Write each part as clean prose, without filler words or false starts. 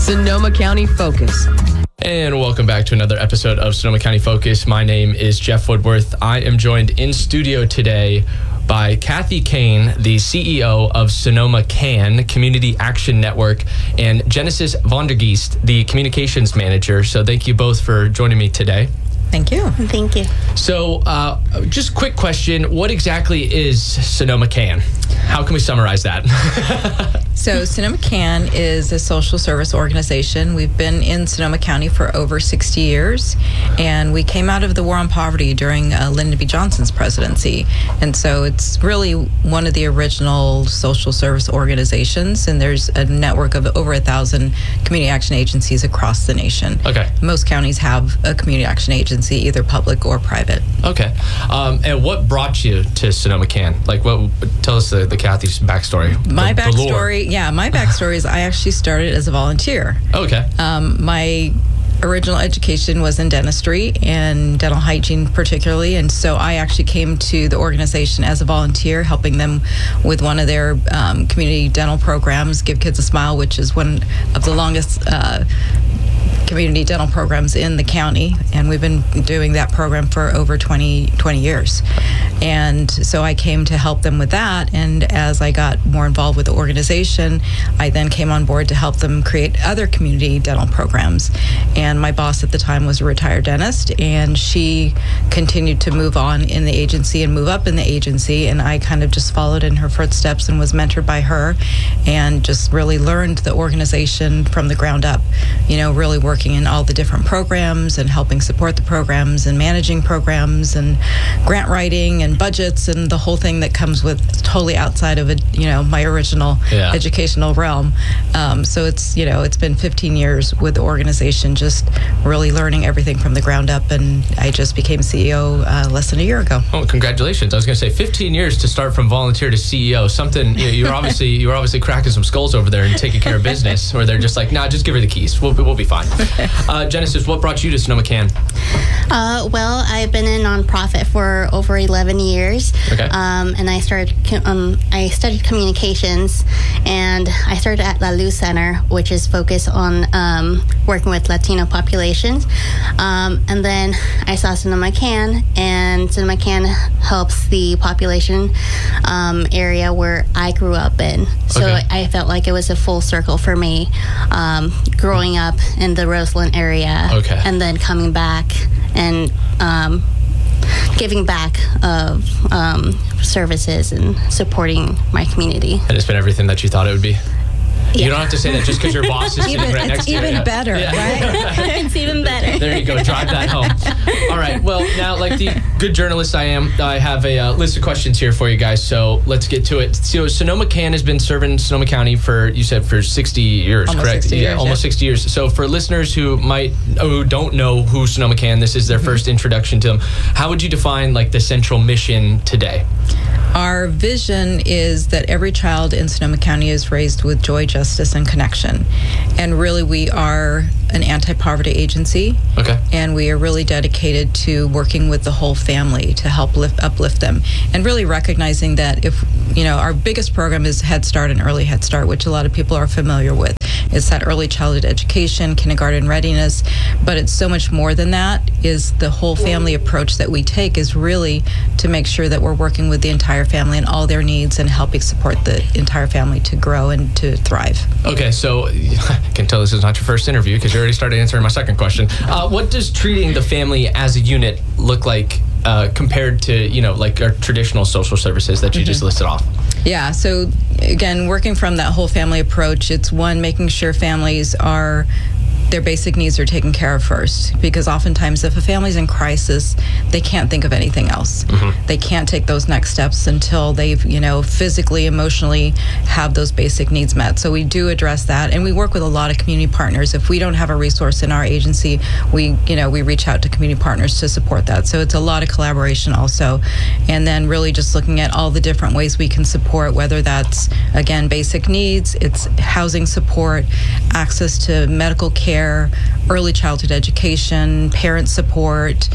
Sonoma County Focus. And welcome back to another episode of Sonoma County Focus. My name is Jeff Woodworth. I am joined in studio today by Kathy Kane, the CEO of Sonoma CAN, Community Action Network, and Genesis Vondergeest, the communications manager. So thank you both for joining me today. Thank you. Thank you. So just quick question. What exactly is Sonoma CAN? How can we summarize that? So Sonoma CAN is a social service organization. We've been in Sonoma County for over 60 years, and we came out of the war on poverty during Lyndon B. Johnson's presidency. And so it's really one of the original social service organizations, and there's a network of over 1,000 community action agencies across the nation. Okay. Most counties have a community action agency, either public or private. Okay. And what brought you to Sonoma CAN? Tell us the Kathy's backstory. My the lore. backstory is I actually started as a volunteer. Okay. My original education was in dentistry and dental hygiene particularly, and so I actually came to the organization as a volunteer, helping them with one of their community dental programs, Give Kids a Smile, which is one of the longest community dental programs in the county, and we've been doing that program for over 20 years. And so I came to help them with that, and as I got more involved with the organization, I then came on board to help them create other community dental programs. And my boss at the time was a retired dentist, and she continued to move on in the agency and move up in the agency, and I kind of just followed in her footsteps and was mentored by her and just really learned the organization from the ground up, really working in all the different programs and helping support the programs and managing programs and grant writing and budgets and the whole thing that comes with totally outside of my original educational realm. So it's been 15 years with the organization, just really learning everything from the ground up, and I just became CEO less than a year ago. Oh, congratulations. I was going to say 15 years to start from volunteer to CEO. Something, you were obviously cracking some skulls over there and taking care of business, where they're just like, nah, just give her the keys. We'll be fine. Genesis, what brought you to Sonoma CAN? Well, I've been in nonprofit for over 11 years. Okay. And I studied communications, and I started at La Luz Center, which is focused on working with Latino populations. And then I saw Sonoma CAN, and Sonoma CAN helps the population area where I grew up in. So Okay. I felt like it was a full circle for me, growing up in the Roseland area, Okay. and then coming back and giving back of services and supporting my community. And it's been everything that you thought it would be? Yeah. You don't have to say that just because your boss is sitting right next to you. It's even better, Yeah. right? It's even better. There you go. Drive that home. All right. Well, now, like the good journalist I am, I have a list of questions here for you guys. So let's get to it. So Sonoma CAN has been serving Sonoma County for 60 years, Almost correct? 60 years, almost 60 years. So for listeners who don't know who Sonoma CAN, this is their first introduction to them. How would you define the central mission today? Our vision is that every child in Sonoma County is raised with joy, justice, and connection. And really, we are an anti-poverty agency. Okay. And we are really dedicated to working with the whole family to help uplift them. And really recognizing that our biggest program is Head Start and Early Head Start, which a lot of people are familiar with. It's that early childhood education, kindergarten readiness, but it's so much more than that. Is the whole family approach that we take is really to make sure that we're working with the entire family and all their needs and helping support the entire family to grow and to thrive. Okay, so I can tell this is not your first interview because you already started answering my second question. What does treating the family as a unit look like compared to, our traditional social services that you just listed off? Yeah, so again, working from that whole family approach, it's one, making sure families their basic needs are taken care of first, because oftentimes if a family's in crisis, they can't think of anything else. Mm-hmm. They can't take those next steps until they've, physically, emotionally have those basic needs met. So we do address that, and we work with a lot of community partners. If we don't have a resource in our agency, we reach out to community partners to support that. So it's a lot of collaboration also, and then really just looking at all the different ways we can support, whether that's, again, basic needs, it's housing support, access to medical care, early childhood education, parent support,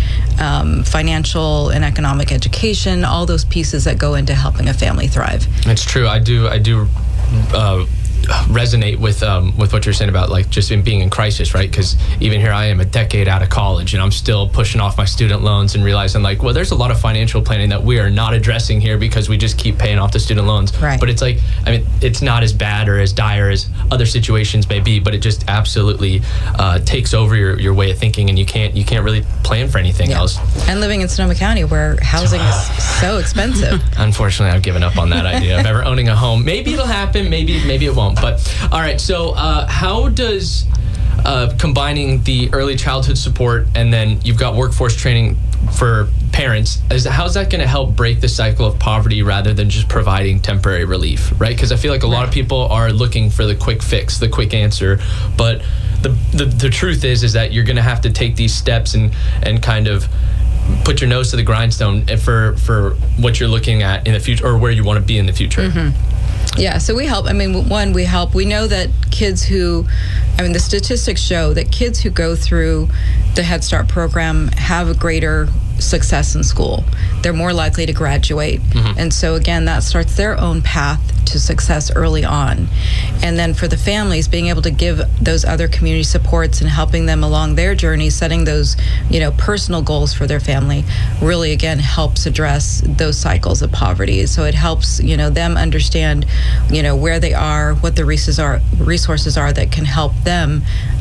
financial and economic education, all those pieces that go into helping a family thrive. It's true. I do resonate with what you're saying about like just in being in crisis, right? Because even here I am a decade out of college and I'm still pushing off my student loans and realizing like, well, there's a lot of financial planning that we are not addressing here because we just keep paying off the student loans. Right. But it's like, I mean, it's not as bad or as dire as other situations may be, but it just absolutely takes over your way of thinking, and you can't really plan for anything else. And living in Sonoma County where housing is so expensive. Unfortunately, I've given up on that idea of ever owning a home. Maybe it'll happen, maybe it won't. But all right, so how does combining the early childhood support and then you've got workforce training for parents, how's that going to help break the cycle of poverty rather than just providing temporary relief, right? Because I feel like a lot of people are looking for the quick fix, the quick answer, but the truth is that you're going to have to take these steps and kind of put your nose to the grindstone for what you're looking at in the future or where you want to be in the future. Mm-hmm. Yeah, so we help. I mean, one, we help. We know that the statistics show that kids who go through the Head Start program have a greater success in school. They're more likely to graduate. Mm-hmm. And so, again, that starts their own path to success early on. And then for the families, being able to give those other community supports and helping them along their journey, setting those, personal goals for their family, really, again, helps address those cycles of poverty. So it helps, them understand, where they are, what the resources are that can help them,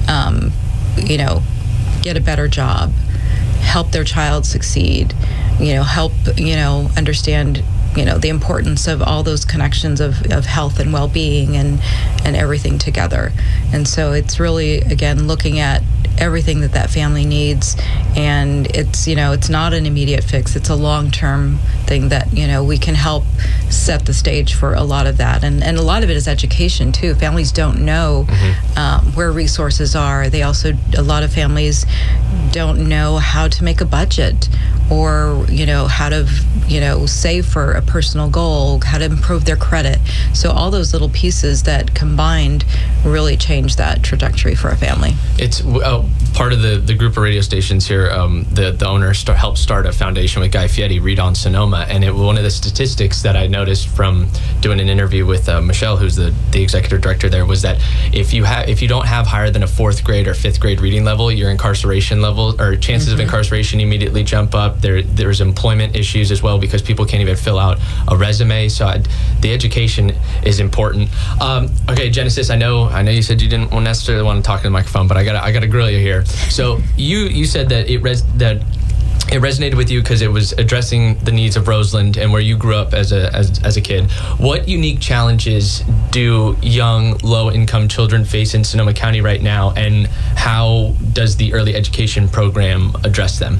get a better job, help their child succeed, help, understand, the importance of all those connections of health and well-being and everything together. And so it's really, again, looking at everything that family needs, and it's not an immediate fix. It's a long-term thing that we can help set the stage for a lot of that, and a lot of it is education too. Families don't know where resources are. A lot of families don't know how to make a budget, or how to save for a personal goal, how to improve their credit. So all those little pieces that combined really change that trajectory for a family. It's part of the group of radio stations here. The owner helped start a foundation with Guy Fieri, Read on Sonoma, and one of the statistics that I noticed from doing an interview with Michelle, who's the executive director there, was that if you don't have higher than a 4th grade or 5th grade reading level, your incarceration level or chances of incarceration immediately jump up. There's employment issues as well because people can't even fill out a resume. So the education is important. Okay, Genesis, I know you said you didn't necessarily want to talk to the microphone, but I gotta grill you here. So you said that it resonated with you because it was addressing the needs of Roseland and where you grew up as a kid. What unique challenges do young, low-income children face in Sonoma County right now, and how does the early education program address them?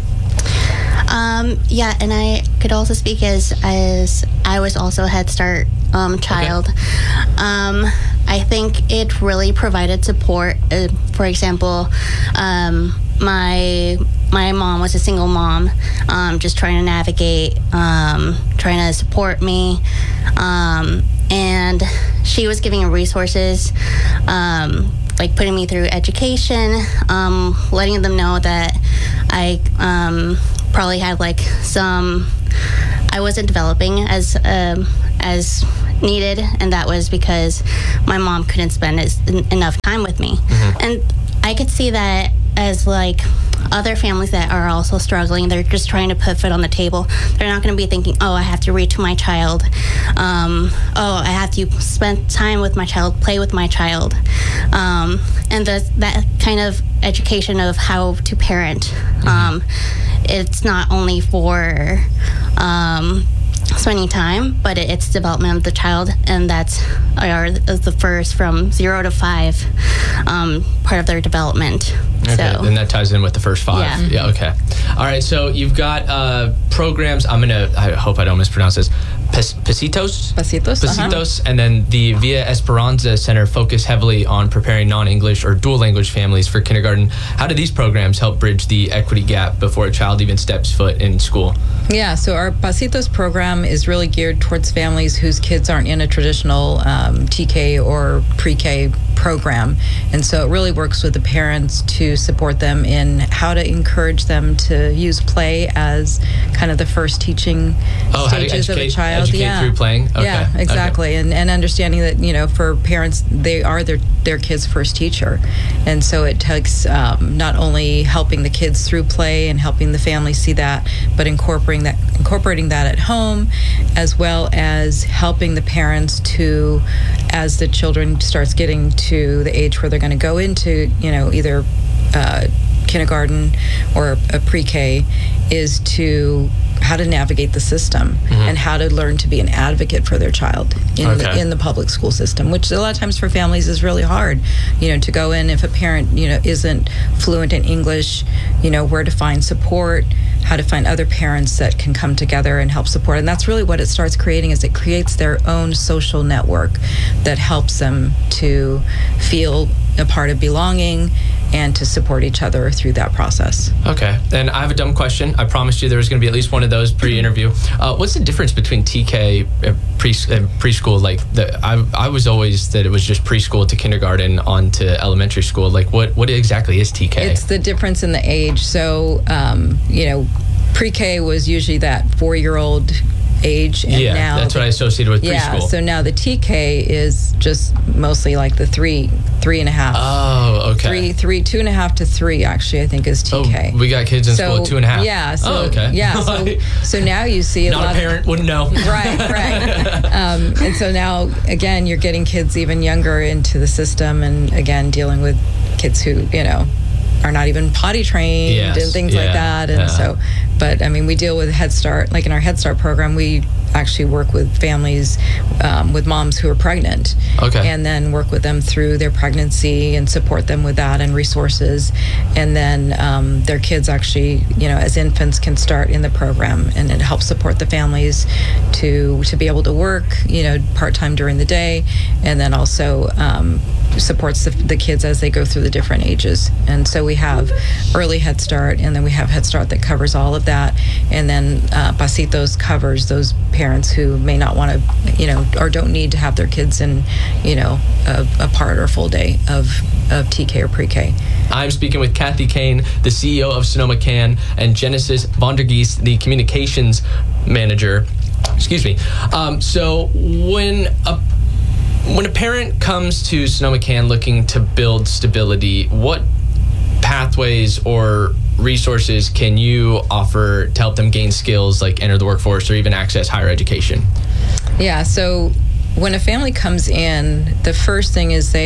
And I could also speak as I was also a Head Start child. Okay. I think it really provided support. For example, my mom was a single mom, just trying to navigate, trying to support me, and she was giving resources, like putting me through education, letting them know that I probably had I wasn't developing as needed, and that was because my mom couldn't spend enough time with me. Mm-hmm. And I could see that as other families that are also struggling. They're just trying to put food on the table. They're not going to be thinking, I have to read to my child. I have to spend time with my child, play with my child. And that kind of education of how to parent. It's not only for spending time, but it's development of the child, and that's the first from 0 to 5 part of their development. Okay, so, and that ties in with the first 5. Yeah, okay. All right, so you've got programs. I hope I don't mispronounce this. Pasitos, and then the Via Esperanza Center focus heavily on preparing non-English or dual language families for kindergarten. How do these programs help bridge the equity gap before a child even steps foot in school? Yeah, so our Pasitos program is really geared towards families whose kids aren't in a traditional TK or pre-K program. And so it really works with the parents to support them in how to encourage them to use play as kind of the first teaching stages of a child. Educate through playing? Okay. Yeah, exactly. Okay. And understanding that, for parents, they are their kids' first teacher. And so it takes not only helping the kids through play and helping the family see that, but incorporating that at home, as well as helping the parents to, as the children starts getting to the age where they're going to go into, either kindergarten or a pre-K, is to how to navigate the system and how to learn to be an advocate for their child in the public school system, which a lot of times for families is really hard, to go in if a parent, isn't fluent in English, where to find support, how to find other parents that can come together and help support. And that's really what it starts creating, is it creates their own social network that helps them to feel a part of belonging and to support each other through that process. Okay. And I have a dumb question. I promised you there was going to be at least one of those pre-interview. What's the difference between TK and preschool? Like, I was always that it was just preschool to kindergarten on to elementary school. Like, what exactly is TK? It's the difference in the age. So, pre-K was usually that 4-year-old age, and now that's what I associated with preschool. Yeah, so now the TK is just mostly like the 3.5. Oh, okay. 2.5 to 3 actually, I think, is TK. Oh, we got kids in school at 2.5. Yeah. So, okay. Yeah. So now you see not a parent wouldn't know. Right. And so now again, you're getting kids even younger into the system, and again dealing with kids who are not even potty trained and things like that. And so, but I mean, we deal with Head Start. Like in our Head Start program, we actually work with families, with moms who are pregnant, and then work with them through their pregnancy and support them with that and resources. And then their kids actually, as infants, can start in the program, and it helps support the families to be able to work, part-time during the day, and then also supports the kids as they go through the different ages. And so we have early Head Start, and then we have Head Start that covers all of that, and then Pasitos covers those parents who may not want to, or don't need to have their kids in, a part or full day of TK or pre-K. I'm speaking with Kathy Kane, the CEO of Sonoma Can, and Genesis Vondergeest, the communications manager. Excuse me. So when a parent comes to Sonoma Can looking to build stability, what pathways or resources can you offer to help them gain skills like enter the workforce or even access higher education? Yeah, so when a family comes in, the first thing is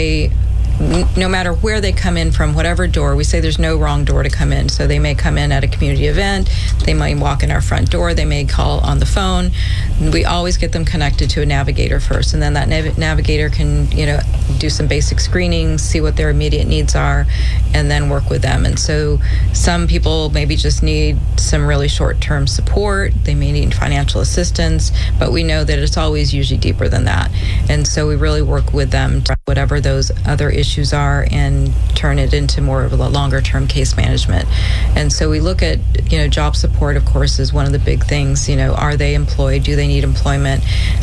no matter where they come in from, whatever door, we say there's no wrong door to come in. So they may come in at a community event, they might walk in our front door, they may call on the phone. We always get them connected to a navigator first, and then that navigator can, do some basic screenings, see what their immediate needs are, and then work with them. And so some people maybe just need some really short-term support, they may need financial assistance, but we know that it's always usually deeper than that. And so we really work with them to whatever those other issues are and turn it into more of a longer-term case management. And so we look at, job support, of course, is one of the big things. Are they employed? Do they need employment?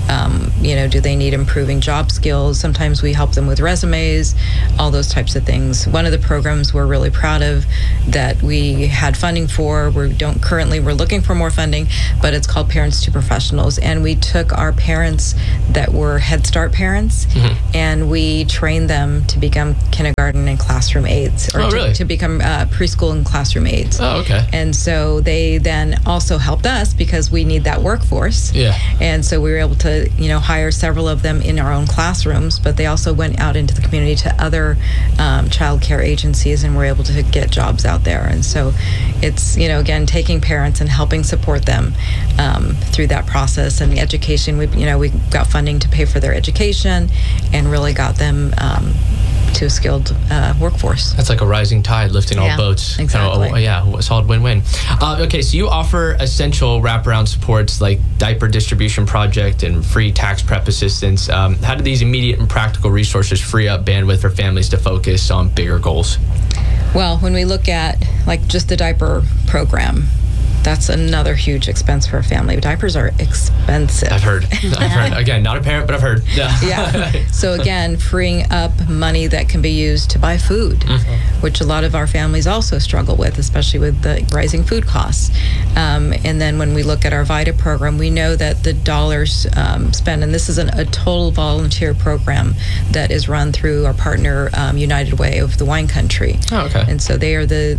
Do they need improving job skills? Sometimes we help them with resumes, all those types of things. One of the programs we're really proud of that we had funding for, we're looking for more funding, but it's called Parents to Professionals. And we took our parents that were Head Start parents, and we trained them to become kindergarten and classroom aides, or to become preschool and classroom aides. Oh, okay. And so they then also helped us because we need that workforce. Yeah. And so we were able to, hire several of them in our own classrooms, but they also went out into the community to other child care agencies and were able to get jobs out there. And so it's, again, taking parents and helping support them through that process. And the education, we got funding to pay for their education and really got them to a skilled workforce. That's like a rising tide lifting all boats. Exactly. A solid win-win. Okay, so you offer essential wraparound supports like diaper distribution project and free tax prep assistance. How do these immediate and practical resources free up bandwidth for families to focus on bigger goals? Well, when we look at just the diaper program, that's another huge expense for a family. Diapers are expensive. I've heard. Again, not a parent, but I've heard. Yeah. So again, freeing up money that can be used to buy food, which a lot of our families also struggle with, especially with the rising food costs. And then when we look at our VITA program, we know that the dollars spent, and this is a total volunteer program that is run through our partner United Way of the wine country. Oh, okay. And so they are the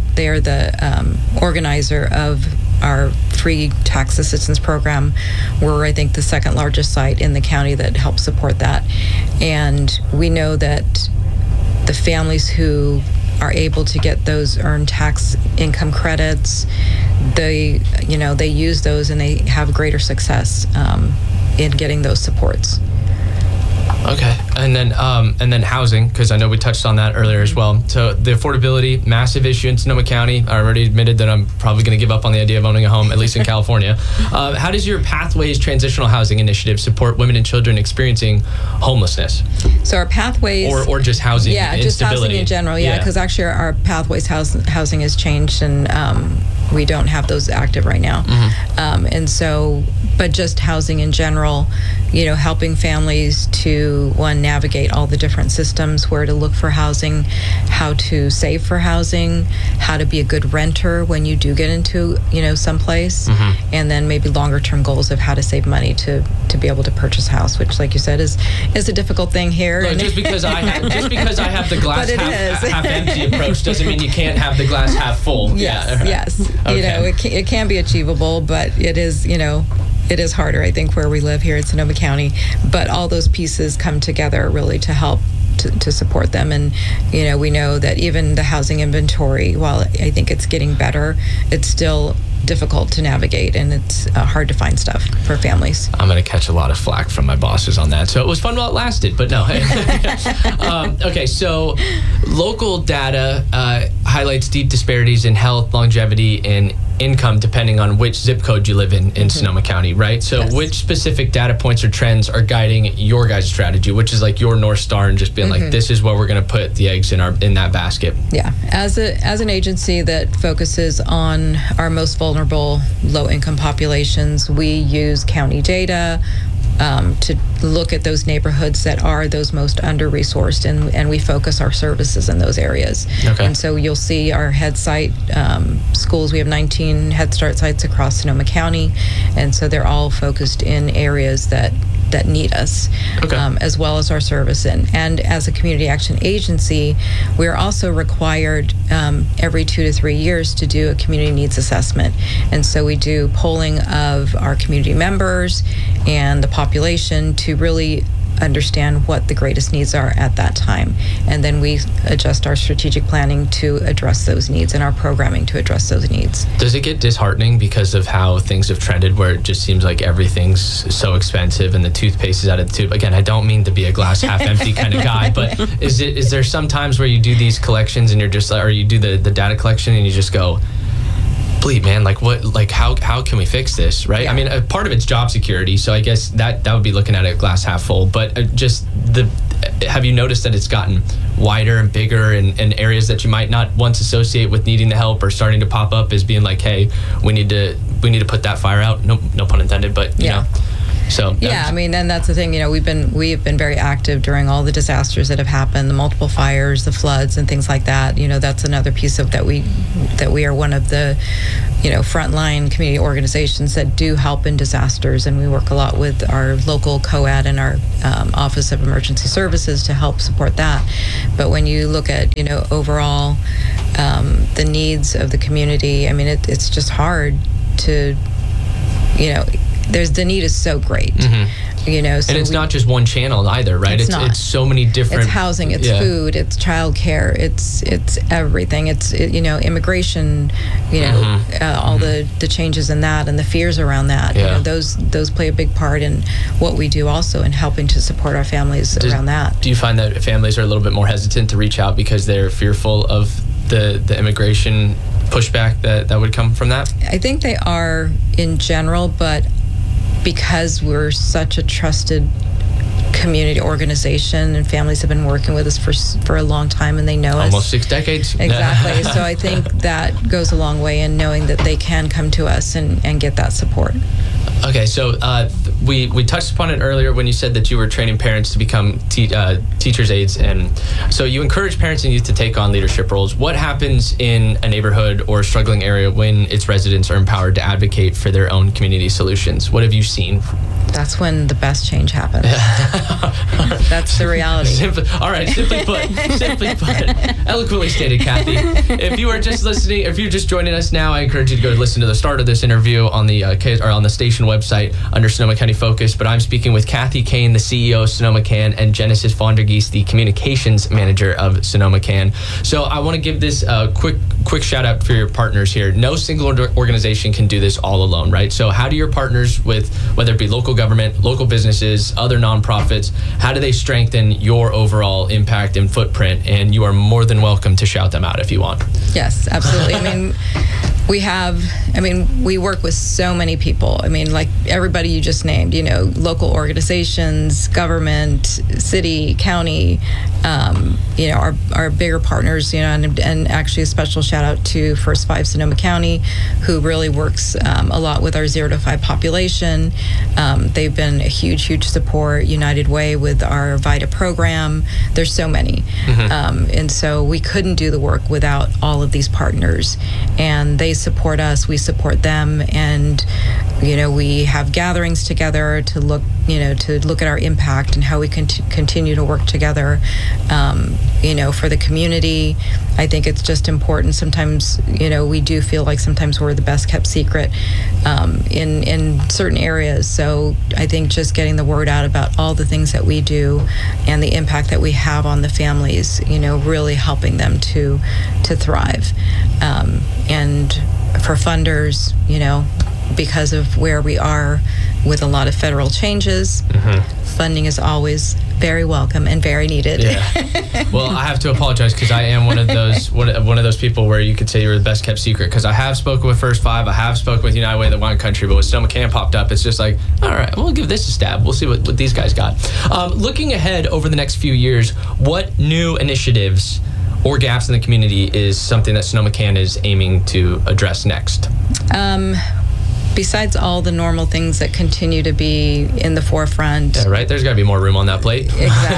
organizer of our free tax assistance program. We're, I think, the second largest site in the county that helps support that. And we know that the families who are able to get those earned tax income credits, they use those and they have greater success in getting those supports. Okay, and then housing, because I know we touched on that earlier as well. So the affordability, massive issue in Sonoma County. I already admitted that I'm probably going to give up on the idea of owning a home, at least in California. How does your Pathways Transitional Housing Initiative support women and children experiencing homelessness? So our Pathways, or just housing, just housing in general, because actually our Pathways housing has changed, and we don't have those active right now. And so, but just housing in general, helping families to navigate all the different systems, where to look for housing, how to save for housing, how to be a good renter when you do get into someplace, and then maybe longer term goals of how to save money to be able to purchase a house, which, like you said, is a difficult thing here. Look, just because I have the glass half empty approach doesn't mean you can't have the glass half full. Yes. Okay. It can be achievable, but it is it is harder, I think, where we live here in Sonoma County. But all those pieces come together really to help to support them. And, we know that even the housing inventory, while I think it's getting better, it's still difficult to navigate, and it's hard to find stuff for families. I'm going to catch a lot of flack from my bosses on that. So it was fun while it lasted, but no. Okay, so local data highlights deep disparities in health, longevity, and income depending on which zip code you live in Sonoma County, right? So Yes. which specific data points or trends are guiding your guys' strategy, which is like your North Star, and just being like, this is where we're going to put the eggs in that basket? Yeah, as an agency that focuses on our most vulnerable low-income populations, we use county data to look at those neighborhoods that are those most under-resourced, and we focus our services in those areas. Okay. And so you'll see our Head Site schools. We have 19 Head Start sites across Sonoma County, and so they're all focused in areas that need us, Okay. as well as our service. And as a community action agency, we're also required every 2 to 3 years to do a community needs assessment. And so we do polling of our community members and the population to really understand what the greatest needs are at that time. And then we adjust our strategic planning to address those needs and our programming to address those needs. Does it get disheartening because of how things have trended, where it just seems like everything's so expensive and the toothpaste is out of the tube? Again, I don't mean to be a glass half empty kind of guy, but is there some times where you do these collections and you're just like, or you do the data collection and you just go, bleep, man, how can we fix this, right? Yeah. I mean, a part of it's job security, so I guess that would be looking at it glass half full, but have you noticed that it's gotten wider and bigger in areas that you might not once associate with needing the help, or starting to pop up as being like, hey, we need to put that fire out? No pun intended, but you know. So yeah, I mean, and that's the thing. We have been very active during all the disasters that have happened, the multiple fires, the floods, and things like that. That's another piece of that we are one of the frontline community organizations that do help in disasters, and we work a lot with our local COAD and our Office of Emergency Services to help support that. But when you look at overall the needs of the community, I mean, it's just hard to the need is so great, so and it's not just one channel either, right? It's so many different. It's housing, it's food, it's childcare, it's everything. It's immigration, all the changes in that and the fears around that. Yeah. Those play a big part in what we do also in helping to support our families around that. Do you find that families are a little bit more hesitant to reach out because they're fearful of the immigration pushback that would come from that? I think they are in general, but because we're such a trusted community organization, and families have been working with us for a long time, and they know us. Almost 6 decades. Exactly. So I think that goes a long way in knowing that they can come to us and get that support. Okay, so we touched upon it earlier when you said that you were training parents to become teachers' aides, and so you encourage parents and youth to take on leadership roles. What happens in a neighborhood or a struggling area when its residents are empowered to advocate for their own community solutions? What have you seen? That's when the best change happens. That's the reality. Simply put, eloquently stated, Kathy. If you are just listening, if you're just joining us now, I encourage you to go listen to the start of this interview on the on the station website under Sonoma County Focus. But I'm speaking with Kathy Kane, the CEO of Sonoma Can, and Genesis Vondergeest, the communications manager of Sonoma Can. So I want to give this quick shout out for your partners here. No single organization can do this all alone, right? So how do your partners, with whether it be local government, local businesses, other nonprofits, how do they strengthen your overall impact and footprint? And you are more than welcome to shout them out if you want. Yes, absolutely. We work with so many people. Like everybody you just named, local organizations, government, city, county, our bigger partners, and actually a special shout out to First 5 Sonoma County, who really works a lot with our 0 to 5 population. They've been a huge support. United Way with our VITA program. There's so many. And so we couldn't do the work without all of these partners. And they support us, we support them, and we have gatherings together to look at our impact and how we can continue to work together for the community. I think it's just important. Sometimes we do feel like sometimes we're the best kept secret in certain areas. So I think just getting the word out about all the things that we do and the impact that we have on the families, really helping them to thrive. And for funders, because of where we are with a lot of federal changes, funding is always very welcome and very needed. Yeah. Well, I have to apologize because I am one of those people where you could say you're the best kept secret, because I have spoken with First 5, I have spoken with United Way, the Wine Country, but when Sonoma Can popped up, it's just like, all right, we'll give this a stab. We'll see what these guys got. Looking ahead over the next few years, what new initiatives or gaps in the community is something that Sonoma Can is aiming to address next? Besides all the normal things that continue to be in the forefront. Yeah, right. There's got to be more room on that plate.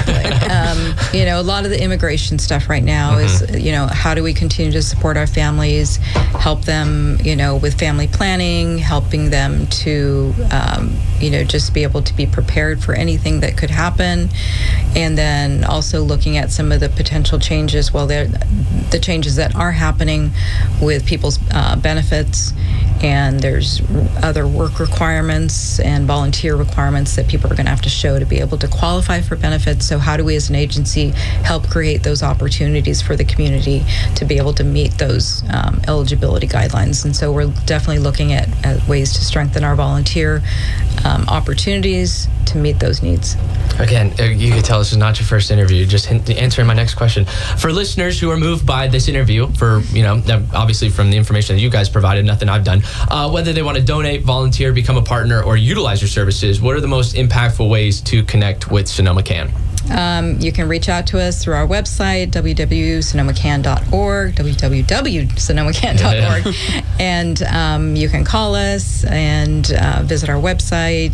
Exactly. A lot of the immigration stuff right now is, how do we continue to support our families, help them, with family planning, helping them to, just be able to be prepared for anything that could happen. And then also looking at some of the potential changes, the changes that are happening with people's benefits. And there's other work requirements and volunteer requirements that people are going to have to show to be able to qualify for benefits. So how do we as an agency help create those opportunities for the community to be able to meet those eligibility guidelines? And so we're definitely looking at ways to strengthen our volunteer opportunities to meet those needs. Again, you can tell this is not your first interview, just answering my next question. For listeners who are moved by this interview, obviously from the information that you guys provided, nothing I've done, whether they want to donate, volunteer, become a partner, or utilize your services, what are the most impactful ways to connect with Sonoma Can? You can reach out to us through our website, www.sonomacan.org, www.sonomacan.org, and you can call us and visit our website.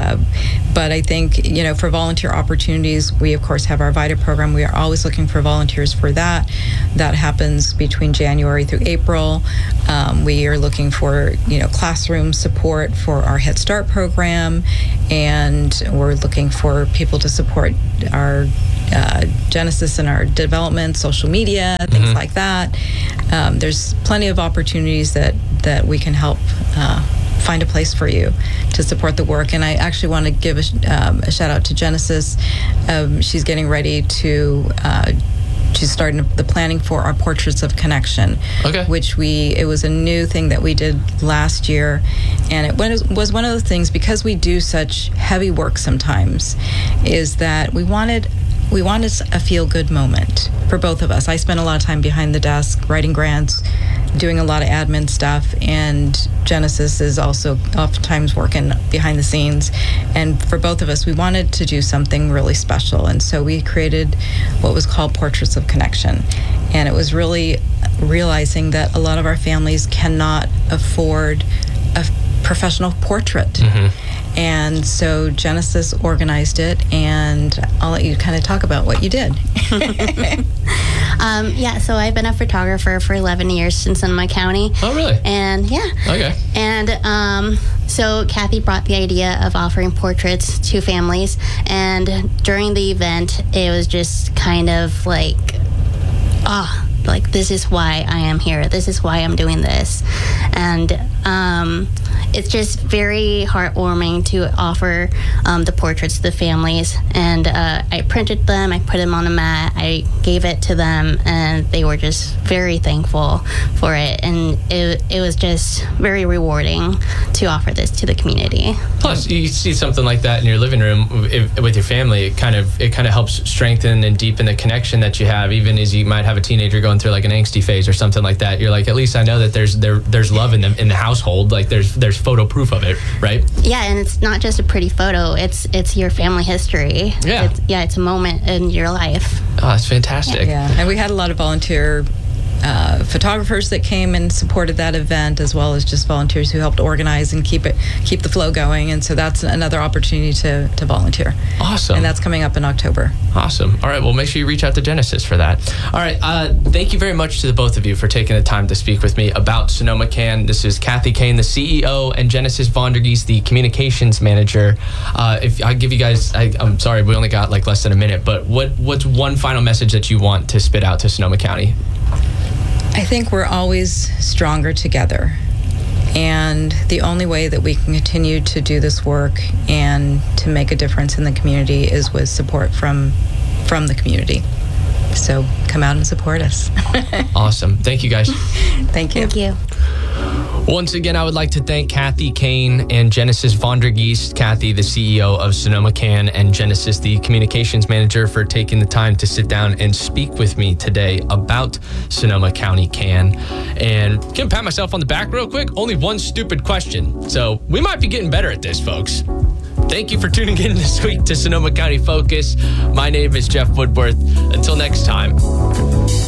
But I think, for volunteer opportunities, we, of course, have our VITA program. We are always looking for volunteers for that. That happens between January through April. We are looking for, classroom support for our Head Start program, and we're looking for people to support our Genesis and our development, social media, things like that. There's plenty of opportunities that we can help find a place for you to support the work. And I actually want to give a shout out to Genesis. She's getting ready to she's starting the planning for our Portraits of Connection, which it was a new thing that we did last year. And it was one of the things, because we do such heavy work sometimes, is that we wanted a feel-good moment for both of us. I spent a lot of time behind the desk writing grants, doing a lot of admin stuff, and Genesis is also oftentimes working behind the scenes. And for both of us, we wanted to do something really special, and so we created what was called Portraits of Connection. And it was really realizing that a lot of our families cannot afford a professional portrait. And so Genesis organized it, and I'll let you kind of talk about what you did. So I've been a photographer for 11 years in Sonoma County. Oh, really? And Okay. And so Kathy brought the idea of offering portraits to families, and during the event, it was just kind of like, this is why I am here. This is why I'm doing this. And it's just very heartwarming to offer the portraits to the families. And I printed them, I put them on a mat, I gave it to them, and they were just very thankful for it. And it was just very rewarding to offer this to the community. Plus, you see something like that in your living room with your family. It kind of helps strengthen and deepen the connection that you have, even as you might have a teenager going through like an angsty phase or something like that. You're like, at least I know that there's love in the household. Like there's photo proof of it, right? Yeah, and it's not just a pretty photo. It's your family history. Yeah. It's a moment in your life. Oh, it's fantastic. Yeah, and we had a lot of volunteer photographers that came and supported that event, as well as just volunteers who helped organize and keep the flow going. And so that's another opportunity to volunteer. Awesome. And that's coming up in October. Awesome. All right. Well, make sure you reach out to Genesis for that. All right. Thank you very much to the both of you for taking the time to speak with me about Sonoma Can. This is Kathy Kane, the CEO, and Genesis Vondergeest, the communications manager. If I give you guys, I'm sorry, we only got like less than a minute, but what's one final message that you want to spit out to Sonoma County? I think we're always stronger together. And the only way that we can continue to do this work and to make a difference in the community is with support from the community. So come out and support us. Awesome. Thank you, guys. Thank you. Thank you. Once again, I would like to thank Kathy Kane and Genesis Vondergeest. Kathy, the CEO of Sonoma Can, and Genesis, the communications manager, for taking the time to sit down and speak with me today about Sonoma County Can. And can I pat myself on the back real quick? Only one stupid question. So we might be getting better at this, folks. Thank you for tuning in this week to Sonoma County Focus. My name is Jeff Woodworth. Until next time.